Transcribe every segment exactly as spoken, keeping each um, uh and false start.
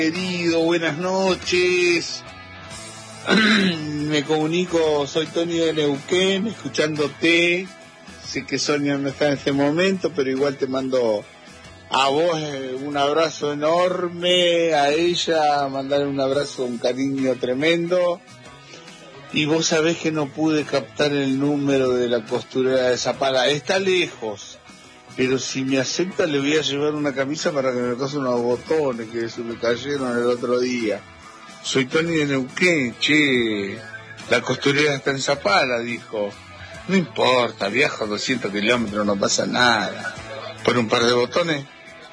Querido, buenas noches. Me comunico, soy Tony de Neuquén, escuchándote. Sé que Sonia no está en este momento, pero igual te mando a vos eh, un abrazo enorme, a ella mandarle un abrazo, un cariño tremendo. Y vos sabés que no pude captar el número de la costurera de Zapala, está lejos. Pero si me acepta le voy a llevar una camisa para que me cose unos botones que se me cayeron el otro día. Soy Tony de Neuquén, che. La costurera está en Zapala, dijo. No importa, viajo doscientos kilómetros, no pasa nada. ¿Por un par de botones?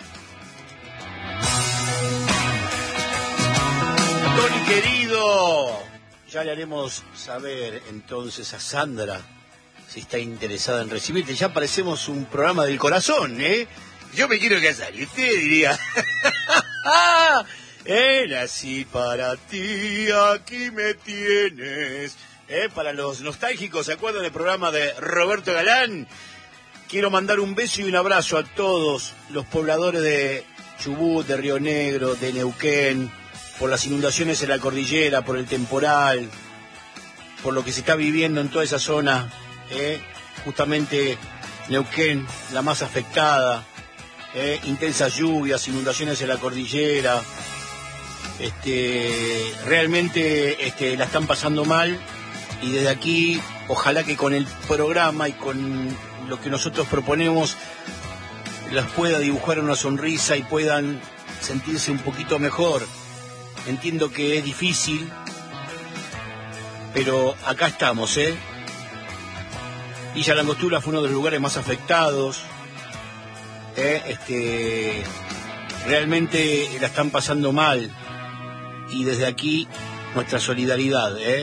Tony querido, ya le haremos saber entonces a Sandra si está interesada en recibirte. Ya parecemos un programa del corazón, ¿eh? Yo me quiero casar, y usted diría... eh, nací para ti, aquí me tienes. Eh, para los nostálgicos, ¿se acuerdan del programa de Roberto Galán? Quiero mandar un beso y un abrazo a todos los pobladores de Chubut, de Río Negro, de Neuquén, por las inundaciones en la cordillera, por el temporal, por lo que se está viviendo en toda esa zona. Eh, justamente Neuquén, la más afectada, eh, intensas lluvias, inundaciones en la cordillera, este, realmente este, la están pasando mal, y desde aquí ojalá que con el programa y con lo que nosotros proponemos las pueda dibujar una sonrisa y puedan sentirse un poquito mejor. Entiendo que es difícil, pero acá estamos, ¿eh? Villa Langostura fue uno de los lugares más afectados. ¿eh? Este, realmente la están pasando mal. Y desde aquí, nuestra solidaridad. ¿eh?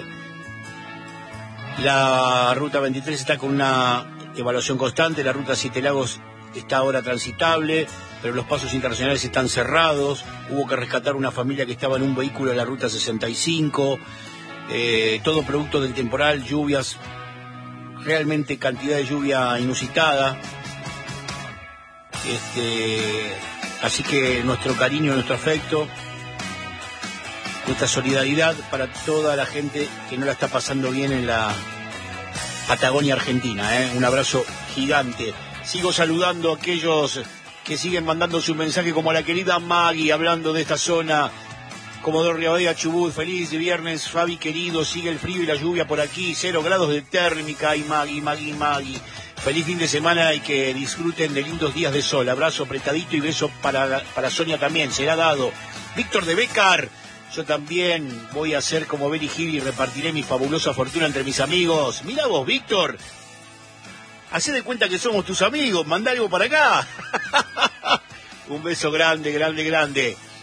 La Ruta veintitrés está con una evaluación constante. La Ruta Siete Lagos está ahora transitable, pero los pasos internacionales están cerrados. Hubo que rescatar una familia que estaba en un vehículo de la Ruta sesenta y cinco. Eh, todo producto del temporal, lluvias, realmente cantidad de lluvia inusitada. Este, así que nuestro cariño, nuestro afecto, nuestra solidaridad para toda la gente que no la está pasando bien en la Patagonia Argentina. ¿eh? Un abrazo gigante. Sigo saludando a aquellos que siguen mandando su mensaje, como a la querida Maggie, hablando de esta zona. Comodoro Rivadavia, Chubut, feliz de viernes, Fabi querido, sigue el frío y la lluvia por aquí, cero grados de térmica, y Maggie, Maggie, Maggie. Feliz fin de semana y que disfruten de lindos días de sol. Abrazo apretadito y beso para, para Sonia también, será dado. Víctor de Becar, yo también voy a hacer como Benny Hill y repartiré mi fabulosa fortuna entre mis amigos. Mira vos, Víctor, hacé de cuenta que somos tus amigos, mandá algo para acá. Un beso grande, grande, grande.